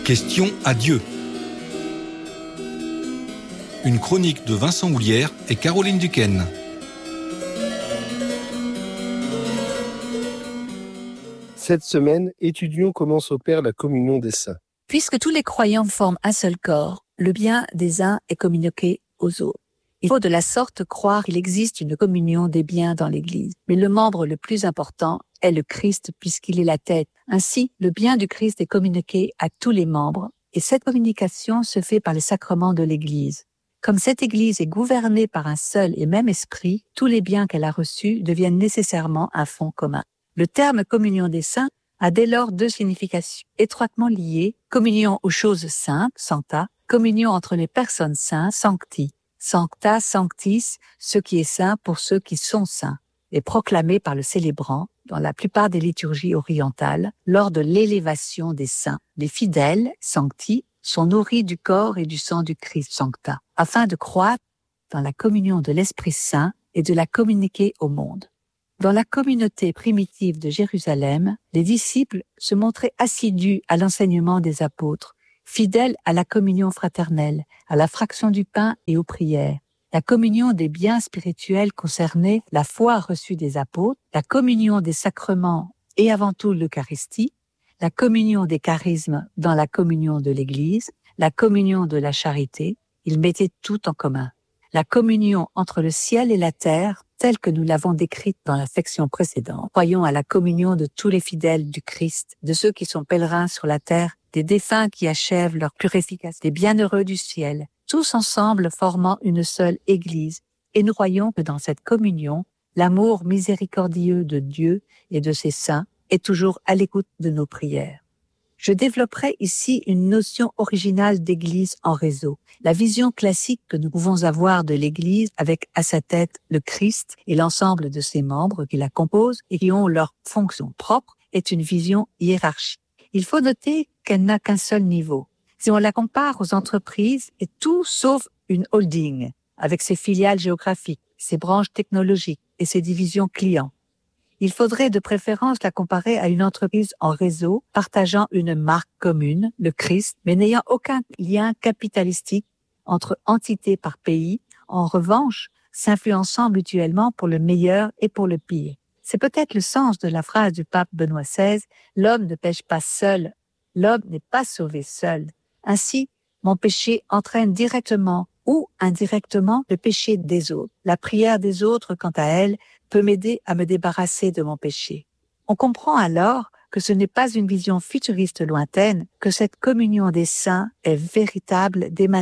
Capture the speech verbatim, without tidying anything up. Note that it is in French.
Question à Dieu. Une chronique de Vincent Houlière et Caroline Duquesne. Cette semaine, étudions comment s'opère la communion des saints. Puisque tous les croyants forment un seul corps, le bien des uns est communiqué aux autres. Il faut de la sorte croire qu'il existe une communion des biens dans l'Église. Mais le membre le plus important est le Christ puisqu'il est la tête. Ainsi, le bien du Christ est communiqué à tous les membres et cette communication se fait par les sacrements de l'Église. Comme cette Église est gouvernée par un seul et même esprit, tous les biens qu'elle a reçus deviennent nécessairement un fonds commun. Le terme communion des saints a dès lors deux significations étroitement liées. Communion aux choses saintes, sancta, communion entre les personnes saintes, sancti. Sancta, sanctis, ce qui est saint pour ceux qui sont saints, est proclamé par le célébrant dans la plupart des liturgies orientales lors de l'élévation des saints. Les fidèles, sancti, sont nourris du corps et du sang du Christ, sancta, afin de croître dans la communion de l'Esprit Saint et de la communiquer au monde. Dans la communauté primitive de Jérusalem, les disciples se montraient assidus à l'enseignement des apôtres, fidèles à la communion fraternelle, à la fraction du pain et aux prières. La communion des biens spirituels concernait la foi reçue des apôtres, la communion des sacrements et avant tout l'Eucharistie, la communion des charismes dans la communion de l'Église, la communion de la charité. Ils mettaient tout en commun. La communion entre le ciel et la terre, telle que nous l'avons décrite dans la section précédente. Croyons à la communion de tous les fidèles du Christ, de ceux qui sont pèlerins sur la terre, des défunts qui achèvent leur purification, des bienheureux du ciel, tous ensemble formant une seule Église. Et nous croyons que dans cette communion, l'amour miséricordieux de Dieu et de ses saints est toujours à l'écoute de nos prières. Je développerai ici une notion originale d'église en réseau. La vision classique que nous pouvons avoir de l'église avec à sa tête le Christ et l'ensemble de ses membres qui la composent et qui ont leur fonction propre est une vision hiérarchique. Il faut noter qu'elle n'a qu'un seul niveau. Si on la compare aux entreprises, c'est tout sauf une holding avec ses filiales géographiques, ses branches technologiques et ses divisions clients. Il faudrait de préférence la comparer à une entreprise en réseau, partageant une marque commune, le Christ, mais n'ayant aucun lien capitalistique entre entités par pays, en revanche, s'influençant mutuellement pour le meilleur et pour le pire. C'est peut-être le sens de la phrase du pape Benoît seize, « L'homme ne pêche pas seul, l'homme n'est pas sauvé seul ». Ainsi, mon péché entraîne directement ou indirectement le péché des autres. La prière des autres, quant à elle, peut m'aider à me débarrasser de mon péché. On comprend alors que ce n'est pas une vision futuriste lointaine, que cette communion des saints est véritable,